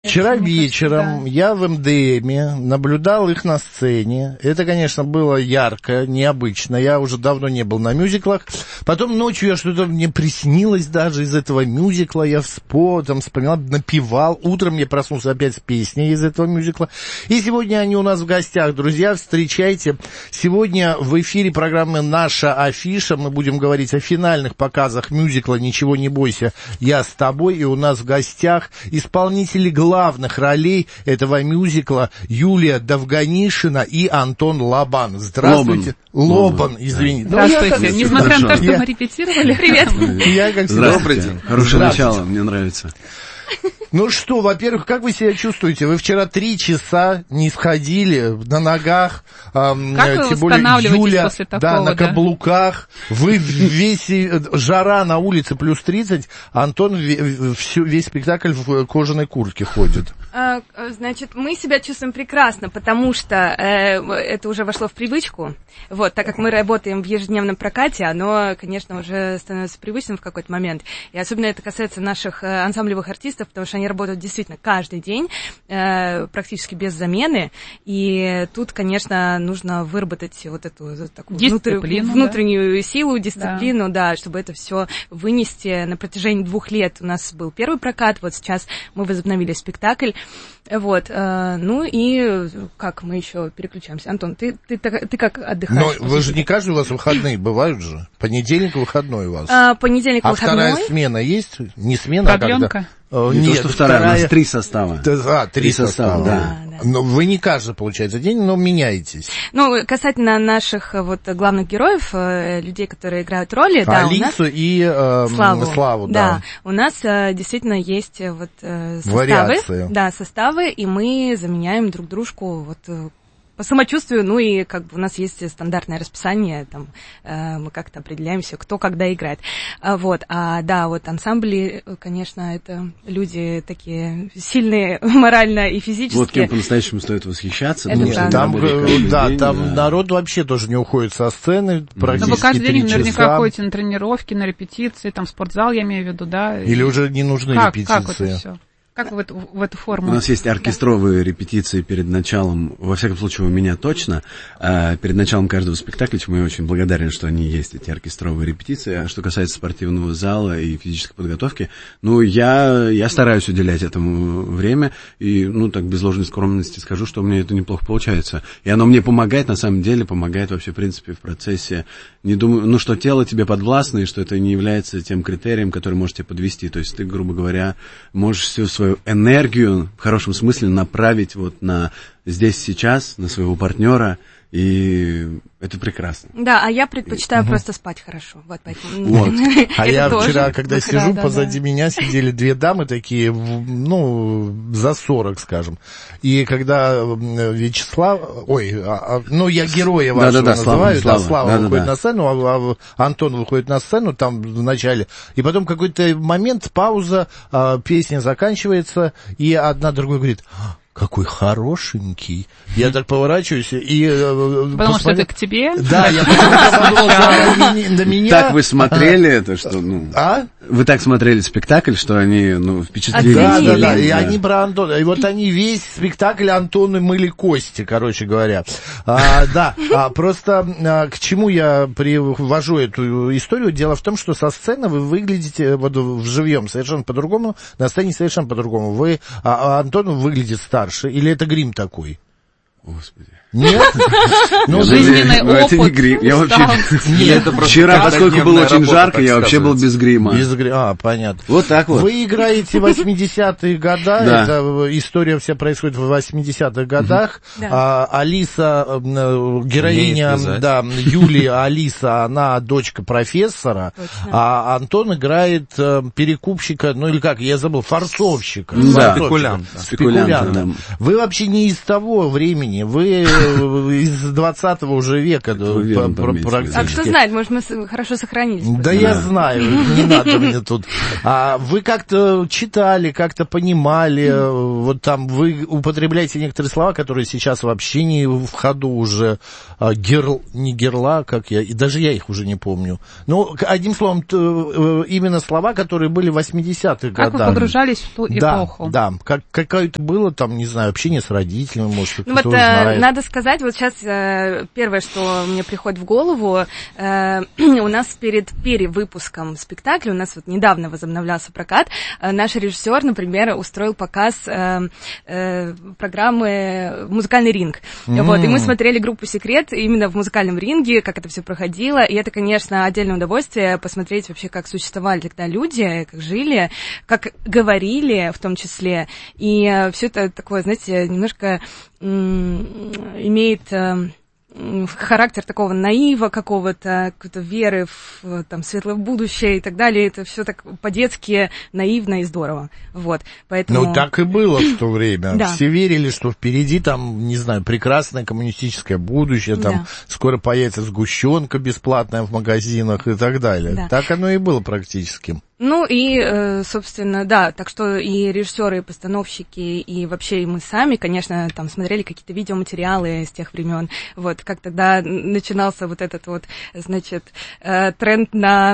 Вчера вечером я в МДМе наблюдал их на сцене. Это, конечно, было ярко, необычно. Я уже давно не был на мюзиклах. Потом ночью я что-то мне приснилось даже из этого мюзикла. Я вспоминал, напевал. Утром я проснулся опять с песней из этого мюзикла. И сегодня они у нас в гостях. Друзья, встречайте. Сегодня в эфире программы «Наша афиша». Мы будем говорить о финальных показах мюзикла «Ничего не бойся, я с тобой». И у нас в гостях исполнители главных ролей этого мюзикла Юлия Довганишина и Антон Лобан. Здравствуйте. Лобан, извините. Здравствуйте. Несмотря на то, что мы репетировали. Привет. Я как всегда. Добрый день. Хорошее начало, мне нравится. Ну что, во-первых, как вы себя чувствуете? Вы вчера 3 часа не сходили на ногах, как вы тем более Юля, после такого, на каблуках, вы весь, жара на улице плюс 30, Антон весь спектакль в кожаной куртке ходит. Значит, мы себя чувствуем прекрасно, потому что это уже вошло в привычку. Вот, так как мы работаем в ежедневном прокате, оно, конечно, уже становится привычным в какой-то момент. И особенно это касается наших ансамблевых артистов, потому что они работают действительно каждый день, практически без замены. И тут, конечно, нужно выработать вот эту такую внутреннюю силу, дисциплину, да, чтобы это все вынести. На протяжении 2 лет у нас был первый прокат, вот сейчас мы возобновили спектакль. Вот, ну и как мы еще переключаемся? Антон, ты как отдыхаешь? Но вы же не каждый, у вас выходные бывают же. Понедельник выходной у вас. Понедельник выходной. Вторая смена есть? Не смена, Продленка? а когда? Не Нет, то, что вторая, у нас 3 состава. 3 состава, да. Но вы не каждый, получается, день, но меняетесь. Ну, касательно наших вот главных героев, людей, которые играют роли, да, Алису и Славу, да. У нас действительно есть вот составы. Вариации. Да, составы, и мы заменяем друг дружку вот по самочувствию, ну и как бы у нас есть стандартное расписание, там мы как-то определяемся, кто когда играет. Вот, да, вот ансамбли, конечно, это люди такие сильные морально и физически. Вот кем по-настоящему стоит восхищаться. Там народ вообще тоже не уходит со сцены, практически 3 часа. Но вы каждый день наверняка ходите на тренировки, на репетиции, там спортзал, я имею в виду, да? Или уже не нужны репетиции? Как это все? Как в эту форму? У нас есть оркестровые репетиции перед началом, во всяком случае у меня точно, перед началом каждого спектакля, чему я очень благодарен, что они есть, эти оркестровые репетиции. А что касается спортивного зала и физической подготовки, ну, я стараюсь уделять этому время, и, ну, так, без ложной скромности скажу, что у меня это неплохо получается. И оно мне помогает, на самом деле, помогает вообще, в принципе, в процессе. Не думаю, ну, что тело тебе подвластно, и что это не является тем критерием, который может тебя подвести. То есть ты, грубо говоря, можешь всю свою энергию, в хорошем смысле, направить вот на здесь, сейчас, на своего партнера, и это прекрасно. Да, а я предпочитаю просто спать хорошо. Вот, поэтому. Вот. А я вчера, когда сижу, позади меня сидели 2 дамы такие, ну, за 40, скажем. И когда Вячеслав, я героя вашего называю, Слава выходит на сцену, а Антон выходит на сцену там в начале, и потом какой-то момент, пауза, песня заканчивается, и одна другой говорит: какой хорошенький. Я так поворачиваюсь и... Потому что это к тебе? Да, я посмотрел на меня. Так вы смотрели это, что, Вы так смотрели спектакль, что они, впечатлили. Да, и они про Антона. И вот они весь спектакль Антону мыли кости, короче говоря. Просто к чему я привожу эту историю? Дело в том, что со сцены вы выглядите вот вживьем совершенно по-другому, на сцене совершенно по-другому. Антон выглядит старше, или это грим такой? Господи. Нет? Жизненный опыт. Это не грим. Я вообще... Вчера, поскольку было очень жарко, я вообще был без грима. Без грима, понятно. Вот так вот. Вы играете 80-е годы, это история вся происходит в 80-х годах. Алиса, героиня, Юлия Алиса, она дочка профессора, а Антон играет перекупщика, ну или как, я забыл, форцовщика. Спекулянта. Вы вообще не из того времени, вы из 20-го уже века практически. А кто знает, может, мы хорошо сохранились. Да, я знаю, не надо мне тут. А вы как-то читали, как-то понимали, вот там вы употребляете некоторые слова, которые сейчас вообще не в ходу уже, не герла, как я, и даже я их уже не помню. Ну, одним словом, именно слова, которые были в 80-х годах. Как вы погружались в ту эпоху? Да, какое-то было там, не знаю, общение с родителями, может, кто вот, знает. Надо сказать, вот сейчас первое, что мне приходит в голову, у нас перед перевыпуском спектакля, у нас вот недавно возобновлялся прокат, наш режиссер, например, устроил показ программы «Музыкальный ринг». Вот, и мы смотрели группу «Секрет» именно в музыкальном ринге, как это все проходило, и это, конечно, отдельное удовольствие посмотреть вообще, как существовали тогда люди, как жили, как говорили в том числе, и все это такое, знаете, немножко имеет характер такого наива какого-то, какой-то веры в там, светлое будущее и так далее. Это все так по-детски наивно и здорово. Вот, поэтому... Ну, так и было в то время. Да. Все верили, что впереди там, не знаю, прекрасное коммунистическое будущее, там скоро появится сгущенка бесплатная в магазинах и так далее. Да. Так оно и было практически. Ну и, собственно, да, так что и режиссеры, и постановщики, и вообще и мы сами, конечно, там смотрели какие-то видеоматериалы с тех времен, вот, как тогда начинался вот этот вот, значит, тренд на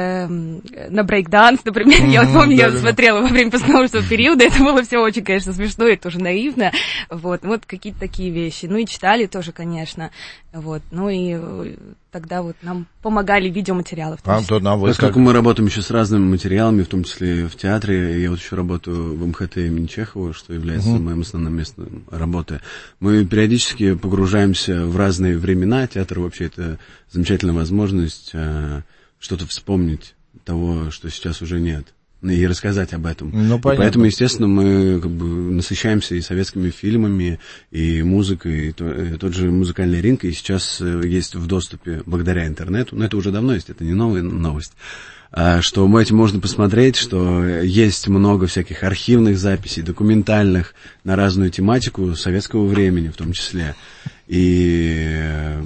брейк-данс, например, я вот помню, я смотрела во время постановочного периода, это было все очень, конечно, смешно и тоже наивно, вот какие-то такие вещи, ну и читали тоже, конечно, вот, ну и тогда вот нам помогали видеоматериалы. Поскольку мы работаем еще с разными материалами, в том числе в театре, я вот еще работаю в МХТ имени Чехова, что является моим основным местом работы. Мы периодически погружаемся в разные времена. Театр вообще это замечательная возможность что-то вспомнить того, что сейчас уже нет, и рассказать об этом. Ну, поэтому, естественно, мы как бы насыщаемся и советскими фильмами, и музыкой, и тот же музыкальный ринг, и сейчас есть в доступе благодаря интернету, но это уже давно есть, это не новая новость, что этим можно посмотреть, что есть много всяких архивных записей, документальных на разную тематику советского времени в том числе. И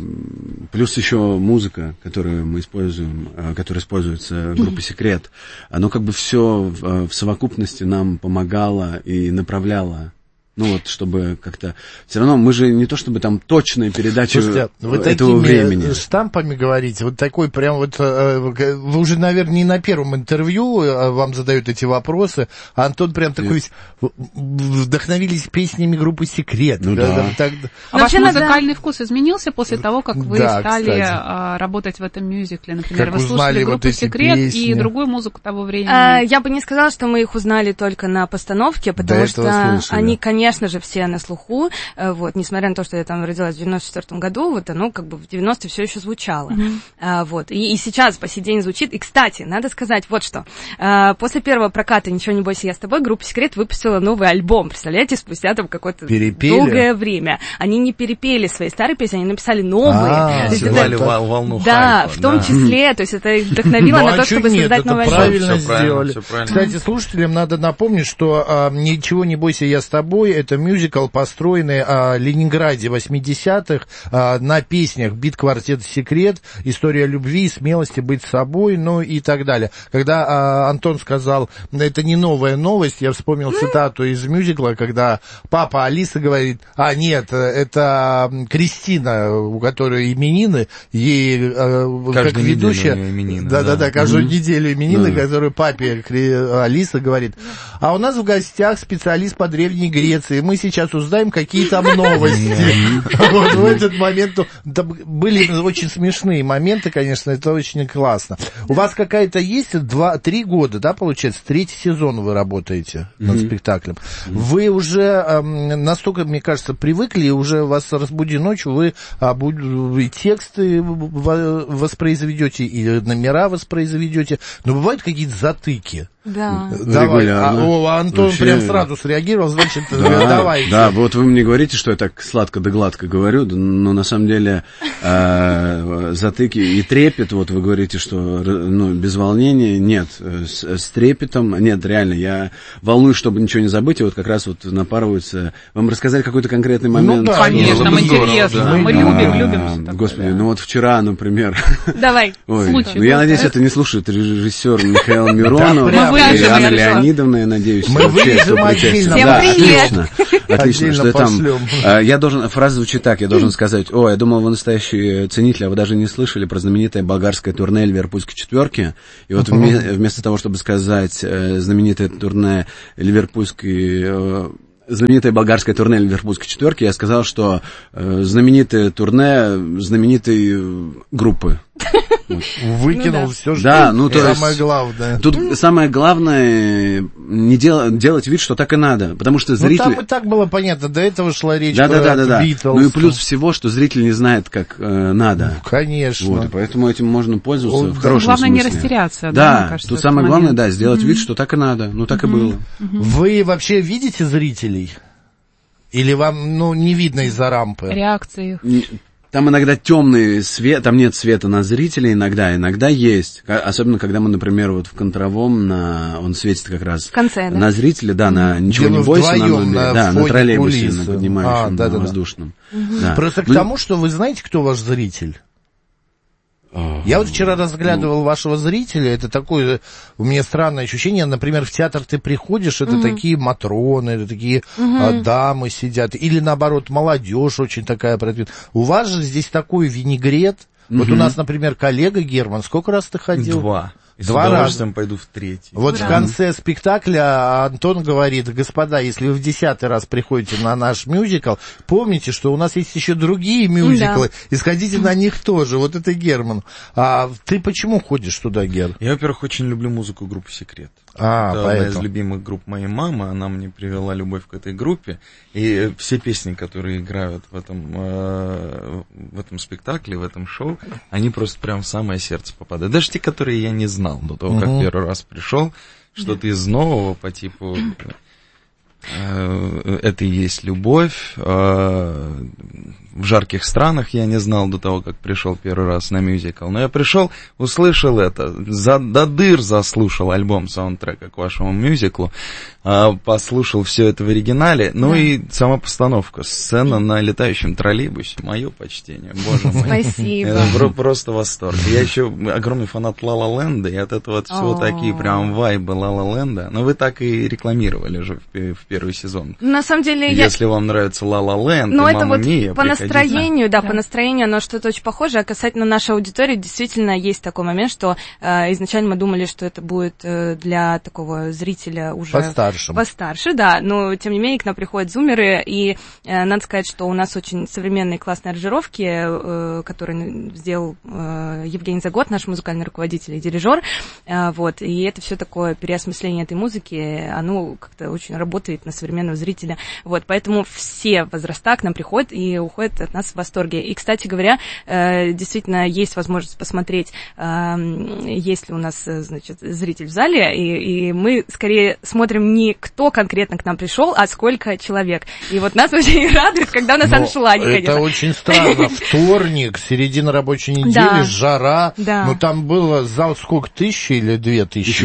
плюс еще музыка, которую мы используем, которая используется группой «Секрет», оно как бы все в совокупности нам помогало и направляло. Ну вот, чтобы как-то... Все равно мы же не то чтобы там точная передача этого времени. Вы штампами говорите, вот такой прям вот... Вы уже, наверное, не на первом интервью вам задают эти вопросы, а Антон прям такой весь... Вдохновились песнями группы «Секрет». Ну да. А ваш музыкальный вкус изменился после того, как вы стали работать в этом мюзикле? Например, как вы слушали группу «Секрет» песни. И другую музыку того времени? Я бы не сказала, что мы их узнали только на постановке, потому что они, конечно же, все на слуху, вот, несмотря на то, что я там родилась в 94-м году, вот оно как бы в 90-е все еще звучало, вот, и сейчас по сей день звучит, и, кстати, надо сказать вот что, после первого проката «Ничего не бойся, я с тобой» группа «Секрет» выпустила новый альбом, представляете, спустя там какое-то долгое время, они не перепели свои старые песни, они написали новые. Сыграли волну хайпа. Да, в том числе, то есть это их вдохновило на то, чтобы создать новый альбом. Правильно сделали. Кстати, слушателям надо напомнить, что «Ничего не бойся, я с тобой» — это мюзикл, построенный в Ленинграде 80-х на песнях бит-квартета «Секрет», история любви, смелости быть собой, ну и так далее. Когда Антон сказал, это не новая новость, я вспомнил цитату из мюзикла, когда папа Алисы говорит, нет, это Кристина, у которой именины, ей как ведущая... Да, каждую неделю именины, которую папе Алиса говорит. А у нас в гостях специалист по Древней Греции. Мы сейчас узнаем, какие там новости. Вот в этот момент были очень смешные моменты, конечно, это очень классно. У вас какая-то есть 2-3 года, да, получается? 3-й сезон вы работаете над спектаклем. Вы уже настолько, мне кажется, привыкли, и уже вас разбуди ночью, вы и тексты воспроизведете, и номера воспроизведете. Но бывают какие-то затыки. Да. Давай. Регулярно. Антон вообще... прям сразу среагировал, значит, да, давайте. Да, вот вы мне говорите, что я так сладко да гладко говорю, но на самом деле затыки и трепет, вот вы говорите, что без волнения, нет, с трепетом, нет, реально, я волнуюсь, чтобы ничего не забыть, и вот как раз вот напарываются. Вам рассказали какой-то конкретный момент? Ну, конечно, нам интересно, мы любим. Господи, ну вот вчера, например. Давай, случай. Ну, я надеюсь, это не слушает режиссер Михаил Миронов и Анна Леонидовна, я надеюсь. Мы вырежем отдельно. Всем привет. Отлично, что там. Я должен, фраза звучит так, я должен сказать: я думал, вы настоящий ценитель, а вы даже не слышали про знаменитое болгарское турне Ливерпульской четверки. И вот вместо того, чтобы сказать знаменитое турне знаменитое болгарское турне Ливерпульской четверки, я сказал, что знаменитое турне знаменитой группы. Выкинул все, что самое главное. Тут самое главное не делать вид, что так и надо, потому что зритель... Ну, там и так было понятно, до этого шла речь про Битлз. Ну и плюс всего, что зритель не знает, как надо. Ну, конечно. Вот, и поэтому этим можно пользоваться в хорошем главное смысле. Не растеряться. Да, мне кажется, тут самое главное, сделать вид, что так и надо. Ну, так и было. Вы вообще видите зрителей? Или вам, не видно из-за рампы? Реакции. Там иногда темный свет, там нет света на зрителей иногда есть. Особенно, когда мы, например, вот в Контровом, он светит как раз в конце, на зрителя, на «Ничего не бойся», на троллейбусе, на поднимающем, на воздушном. Да. Просто к тому, что вы знаете, кто ваш зритель? Я вот вчера разглядывал вашего зрителя, это такое, у меня странное ощущение, например, в театр ты приходишь, это такие матроны, это такие дамы сидят, или наоборот, молодежь очень такая продвинутая. У вас же здесь такой винегрет. Вот у нас, например, коллега Герман, сколько раз ты ходил? 2. И 2 с удовольствием раза. пойду в 3. Вот в конце спектакля Антон говорит: господа, если вы в 10-й раз приходите на наш мюзикл, помните, что у нас есть еще другие мюзиклы, и сходите на них тоже. Вот это Герман. А ты почему ходишь туда, Гер? Я, во-первых, очень люблю музыку группы «Секрет». Это одна из любимых групп моей мамы, она мне привела любовь к этой группе, и все песни, которые играют в этом спектакле, в этом шоу, они просто прям в самое сердце попадают. Даже те, которые я не знал до того, как первый раз пришел, что-то из нового по типу «Это и есть любовь», в жарких странах я не знал до того, как пришел первый раз на мюзикл. Но я пришел, услышал это, до дыр заслушал альбом саундтрека к вашему мюзиклу, послушал все это в оригинале, и сама постановка, сцена на летающем троллейбусе, мое почтение, боже мой. Спасибо. Это просто восторг. Я еще огромный фанат Ла Ла Ленда, и от этого всего такие прям вайбы Ла Ла Ленда. Но вы так и рекламировали же в первый сезон. На самом деле, если вам нравится Ла Ла Ленд, Мамма Мия, по настроению, по настроению оно что-то очень похоже, а касательно нашей аудитории, действительно есть такой момент, что изначально мы думали, что это будет для такого зрителя уже постарше, да, но тем не менее к нам приходят зумеры, и надо сказать, что у нас очень современные классные аранжировки, которые сделал Евгений Загот, наш музыкальный руководитель и дирижер, и это все такое переосмысление этой музыки, оно как-то очень работает на современного зрителя, поэтому все возраста к нам приходят и уходят от нас в восторге. И, кстати говоря, действительно есть возможность посмотреть, есть ли у нас, зритель в зале, и мы скорее смотрим не кто конкретно к нам пришел, а сколько человек. И вот нас очень радует, когда у нас аншлаги, конечно. Это очень странно. Вторник, середина рабочей недели, жара. Ну, там было зал сколько, 1000 или 2000?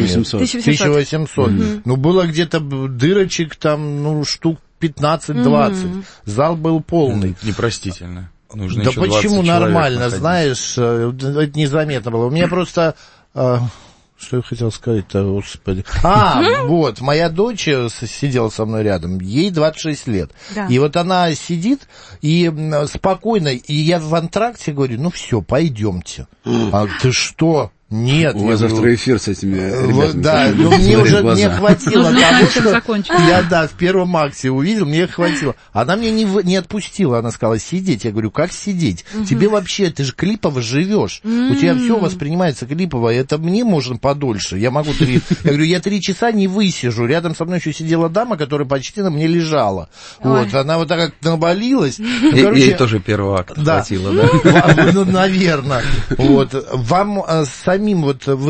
1800. Ну, было где-то дырочек там, штук 15-20. Зал был полный. Непростительно. Нужно да почему нормально, знаешь, это незаметно было. У меня просто... Что я хотел сказать-то, господи. Вот, моя дочь сидела со мной рядом, ей 26 лет. Да. И вот она сидит, и спокойно, и я в антракте говорю, все, пойдемте. А ты что? Нет. У вас завтра эфир с этими ребятами. Да, но мне уже не хватило того, что я, в первом акте увидел, мне хватило. Она мне не отпустила, она сказала, сидеть. Я говорю, как сидеть? Тебе вообще, ты же клипово живешь. У тебя все воспринимается клипово, это мне можно подольше. Я могу 3... Я говорю, я 3 часа не высижу. Рядом со мной еще сидела дама, которая почти на мне лежала. Она вот так как навалилась. Ей тоже первого акта хватило, да? Наверное. Вам помимо, вот вы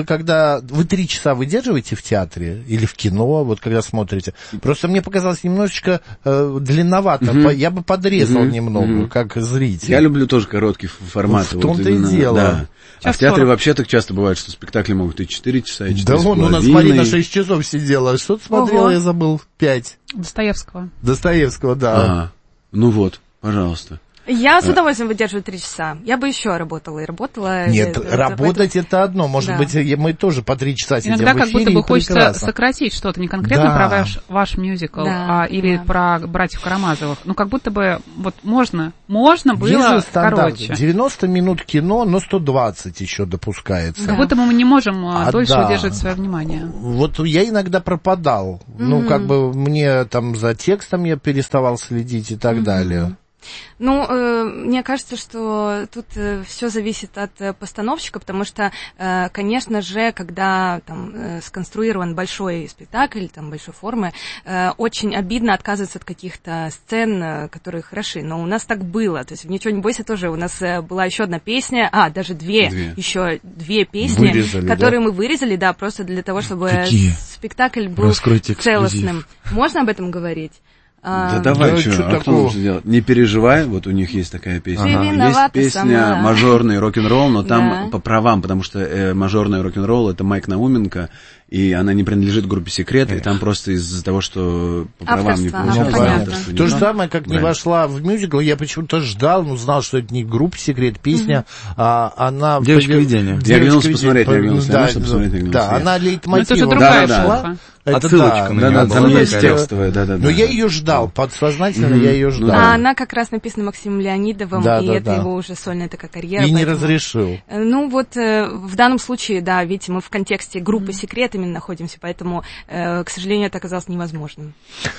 3 часа выдерживаете в театре или в кино, вот когда смотрите, просто мне показалось немножечко длинновато, я бы подрезал немного, как зритель. Я люблю тоже короткий формат. В том-то и дело. Да. А в театре вообще так часто бывает, что спектакли могут и 4 часа, и 4,5. Да вон, у нас Марина 6 часов сидела, что-то смотрела, я забыл, 5. Достоевского, да. Ага. Ну вот, пожалуйста. Я с удовольствием выдерживаю 3 часа. Я бы еще работала. Нет, работать это одно. Может быть, мы тоже по 3 часа сидим в эфире. Иногда как будто бы хочется сократить что-то, не конкретно про ваш мюзикл, или про «Братьев Карамазовых». Ну, как будто бы вот можно было короче. 90 минут кино, но 120 еще допускается. Как будто бы мы не можем дольше удерживать свое внимание. Вот я иногда пропадал. Ну, как бы мне там за текстом я переставал следить и так далее. Ну, мне кажется, что тут все зависит от постановщика, потому что, конечно же, когда там сконструирован большой спектакль, там, большой формы, очень обидно отказываться от каких-то сцен, которые хороши. Но у нас так было. То есть в «Ничего не бойся» тоже у нас была еще одна песня, даже еще две песни, которые мы вырезали, да, просто для того, чтобы спектакль был целостным. Можно об этом говорить? Да давай, что нужно делать? Не переживай, вот у них есть такая песня. Есть песня «Мажорный рок-н-ролл», но там по правам, потому что «Мажорный рок-н-ролл» — это Майк Науменко, и она не принадлежит группе «Секрет», и там просто из-за того, что по правам не получалось. То же самое, как не вошла в мюзикл, я почему-то ждал, знал, что это не группа «Секрет», песня, она... «Девочка-видение». Я оглянулся посмотреть, да, она лейтмотивом. Это уже другая шла. Отсылочка на нее. Там есть текстовая, да. Но я ее ждал, подсознательно я ее ждал. А она как раз написана Максимом Леонидовым, и это его уже сольная такая карьера. И не разрешил. Ну вот в данном случае, да, видите, мы в контексте группы «Секрет» именно находимся, поэтому, к сожалению, это оказалось невозможным.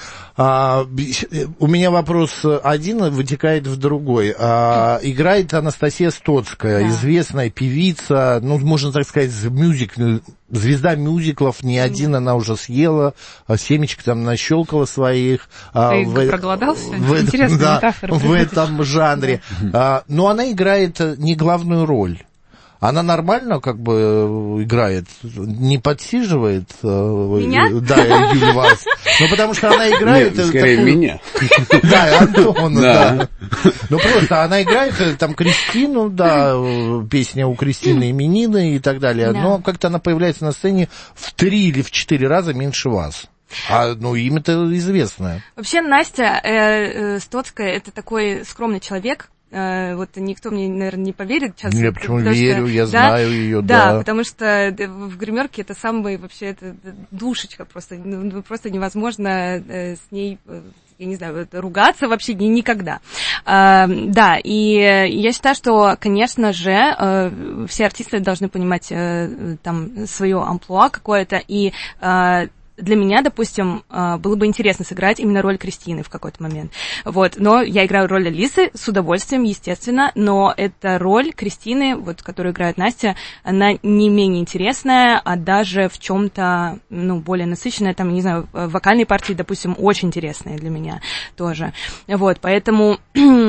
У меня вопрос один вытекает в другой. Играет Анастасия Стоцкая, известная певица, ну, можно так сказать, звезда мюзиклов, не один она уже съела, семечек там нащелкала своих. Ты проголодался? Интересная метафора. В этом жанре. Но она играет не главную роль. Она нормально как бы играет, не подсиживает меня? Да, Юль, вас. Ну, потому что она играет... Нет, скорее такую... меня. Да, Антона, да. Ну, просто она играет там Кристину, да, песня у Кристины именины и так далее, но как-то она появляется на сцене в 3 или в 4 раза меньше вас. Ну, имя-то известное. Вообще, Настя Стоцкая — это такой скромный человек. Вот никто мне, наверное, не поверит сейчас. Я почему верю, я знаю ее, да. Да, потому что в гримерке это самый вообще это душечка просто, просто невозможно с ней, я не знаю, ругаться вообще никогда. Да, и я считаю, что, конечно же, все артисты должны понимать там свое амплуа какое-то, и для меня, допустим, было бы интересно сыграть именно роль Кристины в какой-то момент. Вот. Но я играю роль Алисы с удовольствием, естественно, но эта роль Кристины, вот, которую играет Настя, она не менее интересная, а даже в чем-то, ну, более насыщенная. Там, не знаю, вокальные партии, допустим, очень интересные для меня тоже. Вот. Поэтому,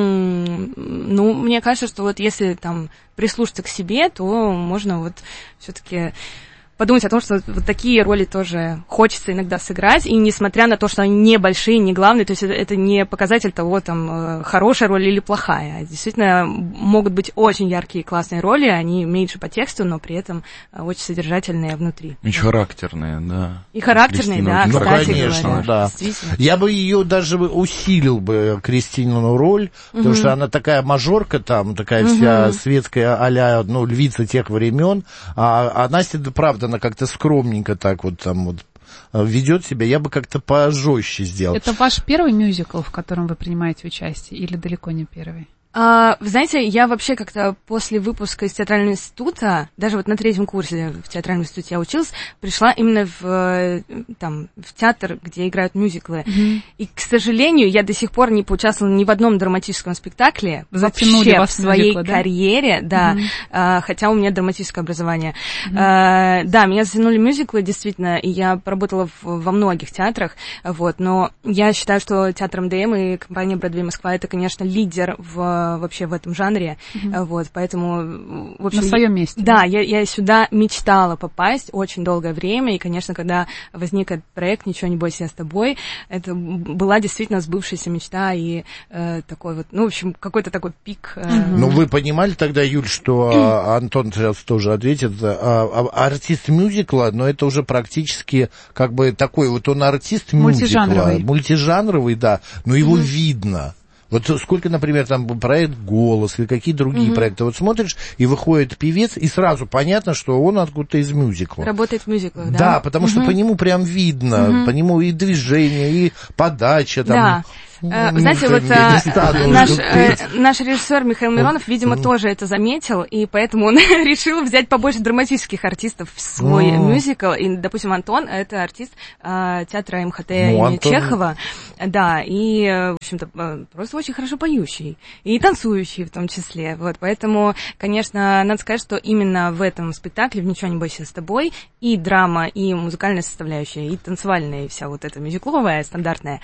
ну, мне кажется, что вот если там прислушаться к себе, то можно вот все-таки подумать о том, что вот такие роли тоже хочется иногда сыграть, и несмотря на то, что они не большие, не главные, то есть это не показатель того, там, хорошая роль или плохая. Действительно, могут быть очень яркие, классные роли, они меньше по тексту, но при этом очень содержательные внутри. И характерные, да. И характерные, да, ну, кстати конечно, говоря. Да. Я бы ее даже усилил бы, Кристину роль, потому что она такая мажорка там, такая вся светская а-ля, ну, львица тех времен, а Настя, да, правда, она как-то скромненько так вот там вот ведет себя, я бы как-то пожестче сделал. Это ваш первый мюзикл, в котором вы принимаете участие, или далеко не первый? Вы знаете, я вообще как-то после выпуска из театрального института, даже вот на 3-м курсе в театральном институте я училась, пришла именно в театр, где играют мюзиклы. И, к сожалению, я до сих пор не поучаствовала ни в одном драматическом спектакле вообще в своей карьере, да, хотя у меня драматическое образование. Да, меня затянули мюзиклы, действительно, и я поработала во многих театрах, вот, но я считаю, что театр МДМ и компания Бродвей Москва — это, конечно, лидер в вообще в этом жанре, вот, поэтому, в общем... На своем месте. Да, я сюда мечтала попасть очень долгое время, и, конечно, когда возник этот проект «Ничего не бойся, я с тобой», это была действительно сбывшаяся мечта и такой вот, ну, в общем, какой-то такой пик. Ну, вы понимали тогда, Юль, что Антон сейчас тоже ответит, артист мюзикла, но это уже практически как бы такой, вот он артист мюзикла, мультижанровый, да, но его видно. Вот сколько, например, там проект «Голос» или какие другие проекты. Вот смотришь, и выходит певец, и сразу понятно, что он откуда-то из мюзикла. Работает в мюзиклах, да? Да, потому что по нему прям видно, по нему и движение, и подача там. Да. Знаете, вот наш режиссер Михаил Миронов, видимо, тоже это заметил, и поэтому он решил взять побольше драматических артистов в свой мюзикл. И, допустим, Антон — это артист театра МХТ имени Чехова. Да, и, в общем-то, просто очень хорошо поющий. И танцующий в том числе. Вот, поэтому, конечно, надо сказать, что именно в этом спектакле «В «Ничего не бойся, с тобой» и драма, и музыкальная составляющая, и танцевальная, и вся вот эта мюзикловая, стандартная,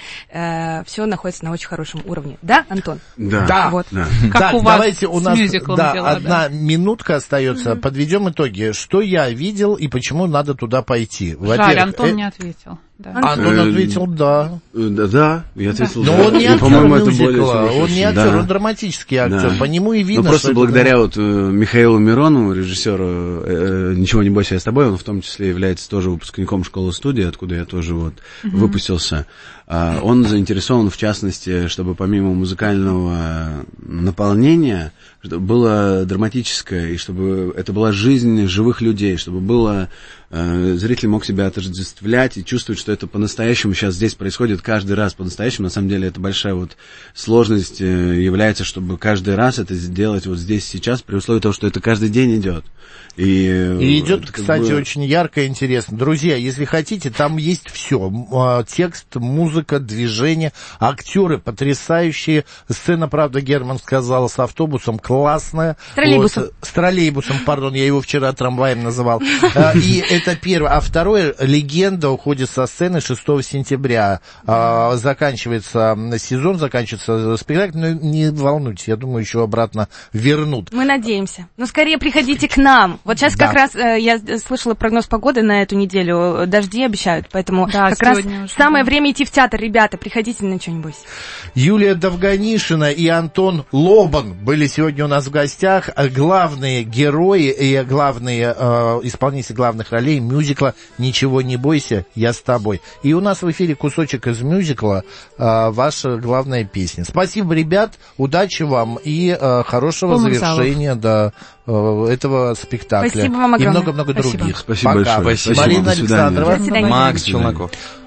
все находится на очень хорошем уровне. Да, Антон? Да. Вот. Да. Как так, у вас давайте, у нас дела, одна минутка остается. Подведем итоги. Что я видел и почему надо туда пойти? Жаль, Антон не ответил. Да. Антон ответил «да». Да, я ответил «да». Но он не актер мюзикла, он не актер, он драматический актер. Да. По нему и видно, но просто благодаря вот Михаилу Миронову, режиссеру «Ничего не бойся, я с тобой», он в том числе является тоже выпускником школы-студии, откуда я тоже вот выпустился. Он заинтересован, в частности, чтобы помимо музыкального наполнения, чтобы было драматическое, и чтобы это была жизнь живых людей, чтобы было... Зритель мог себя отождествлять и чувствовать, что это по-настоящему сейчас здесь происходит каждый раз по-настоящему. На самом деле это большая вот сложность является, чтобы каждый раз это сделать вот здесь сейчас, при условии того, что это каждый день идет. И идет, кстати, очень ярко и интересно. Друзья, если хотите, там есть все. Текст, музыка, движение, актеры потрясающие. Сцена, правда, Герман сказал, с автобусом классная. С троллейбусом. Вот, с троллейбусом, пардон, я его вчера трамваем называл. И это первое. А второе, легенда уходит со сцены 6 сентября. Заканчивается сезон, заканчивается спектакль. Но не волнуйтесь, я думаю, еще обратно вернут. Мы надеемся. Но скорее приходите к нам. Вот сейчас как раз я слышала прогноз погоды на эту неделю. Дожди обещают, поэтому как раз самое время идти в театр. Ребята, приходите на «Ничего не бойся». Юлия Довганишина и Антон Лобан были сегодня у нас в гостях. Главные герои и главные исполнители главных ролей мюзикла «Ничего не бойся, я с тобой». И у нас в эфире кусочек из мюзикла, ваша главная песня. Спасибо, ребят, удачи вам и хорошего завершения этого спектакля. Спасибо вам огромное. И много-много других. Спасибо большое. Марина Александрова. Макс Челноков.